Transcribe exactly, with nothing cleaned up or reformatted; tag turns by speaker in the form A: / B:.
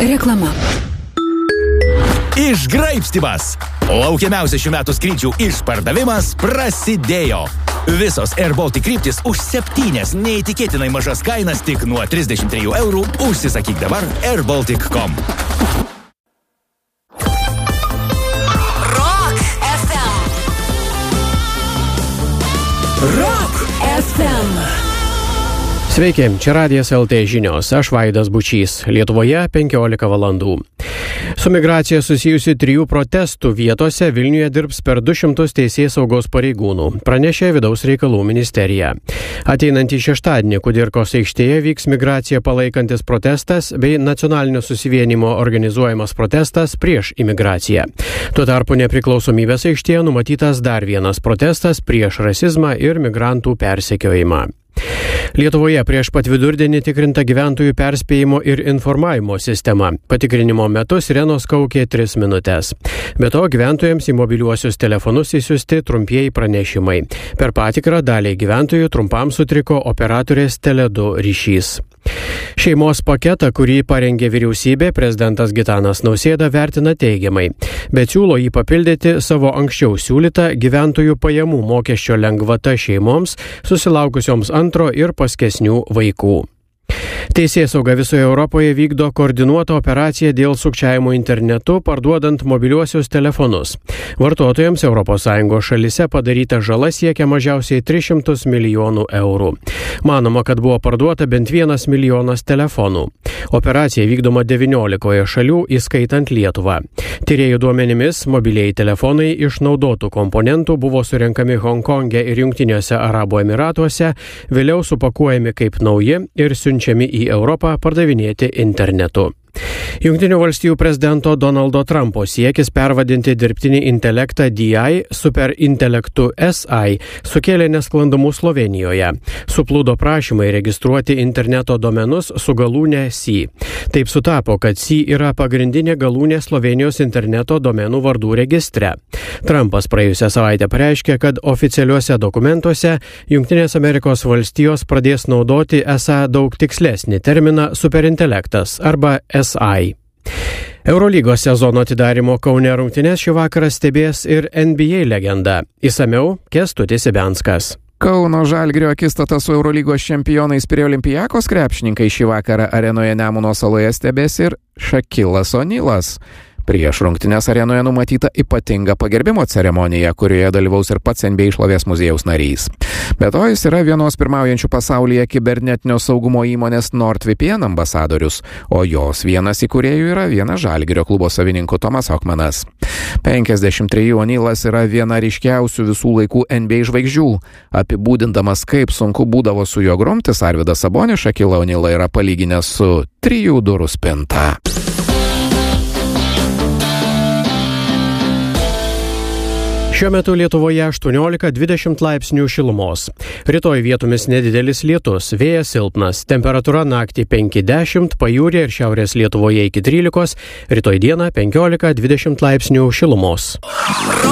A: Reklama.
B: Išgraibstymas. Laukiamiausias šių metų skrydžių išpardavimas prasidėjo. Visos Air Baltic kryptis už septynias neįtikėtinai mažas kainas tik nuo trisdešimt trijų eurų. Užsisakyk dabar air baltic dot com.
A: Rock F M. Rock F M.
C: Sveiki, čia Radijas L T žinios, aš Vaidas Bučys, Lietuvoje penkiolika valandų. Su migracija susijusi trijų protestų vietose Vilniuje dirbs per du šimtus teisėsaugos pareigūnų, pranešė Vidaus reikalų ministerija. Ateinantį šeštadienį Kudirkos aikštėje vyks migraciją palaikantis protestas bei nacionalinio susivienimo organizuojamas protestas prieš imigraciją. Tuo tarpu Nepriklausomybės aikštėje numatytas dar vienas protestas prieš rasizmą ir migrantų persekiojimą. Lietuvoje prieš pat vidurdienį tikrinta gyventojų perspėjimo ir informavimo sistema. Patikrinimo metu sirenos kaukė tris minutės. Be to, gyventojams į mobiliuosius telefonus įsiųsti trumpieji pranešimai. Per patikrą daliai gyventojų trumpam sutriko operatorės Tele du ryšys. Šeimos paketą, kurį parengė vyriausybė, prezidentas Gitanas Nausėda vertina teigiamai, bet siūlo jį papildyti savo anksčiau siūlytą gyventojų pajamų mokesčio lengvata šeimoms, susilaukusioms antro ir paskesnių vaikų. Teisėsauga visoje Europoje vykdo koordinuotą operaciją dėl sukčiavimo internetu, parduodant mobiliuosius telefonus. Vartotojams Europos Sąjungos šalyse padaryta žala siekia mažiausiai tris šimtus milijonų eurų. Manoma, kad buvo parduota bent vienas milijonas telefonų. Operacija vykdoma devyniolikoje šalių, įskaitant Lietuvą. Tyrėjų duomenimis, mobilieji telefonai iš naudotų komponentų buvo surenkami Honkonge ir Jungtiniuose Arabų Emyratuose, vėliau supakuojami kaip nauji ir siunčiami į Europą pardavinėti internetu. Jungtinių valstijų prezidento Donaldo Trumpo siekis pervadinti dirbtinį intelektą D I superintelektu S I sukėlė nesklandumus Slovėnijoje. Suplūdo prašymai registruoti interneto domenus su galūne C. Taip sutapo, kad C yra pagrindinė galūnė Slovėnijos interneto domenų vardų registre. Trumpas praėjusią savaitę pareiškė, kad oficialiuose dokumentuose Jungtinės Amerikos valstijos pradės naudoti esą daug tikslesnį terminą superintelektas arba S I. Eurolygos sezono atidarimo Kaune rungtynes šį vakarą stebės ir N B A legenda. Išsamiau Kęstutis Ibenskas.
D: Kauno Žalgirio akistata su Eurolygos čempionais prie Olympiakos krepšininkai šį vakarą arenoje Nemuno saloje stebės ir Šakilas Onilas. Prieš rungtynes arenoje numatyta ypatinga pagerbimo ceremonija, kurioje dalyvaus ir pats N B A šlovės muziejaus narys. Be to, jis yra vienos pirmaujančių pasaulyje kibernetinio saugumo įmonės NordVPN ambasadorius, o jos vienas įkūrėjų yra vienas Žalgirio klubo savininkų Tomas Okmanas. penkiasdešimt trejų Onilas yra viena ryškiausių visų laikų N B A žvaigždžių. Apibūdindamas, kaip sunku būdavo su juo grumtis, Arvydas Sabonis Šakilą Onilą yra palyginęs su trijų durų spinta.
C: Šiuo metu Lietuvoje aštuoniolika dvidešimt laipsnių šilumos. Rytoj vietomis nedidelis lietus, vėjas silpnas, temperatūra naktį penki dešimt, pajūryje ir šiaurės Lietuvoje iki trylikos, rytoj dieną penkiolika dvidešimt laipsnių šilumos.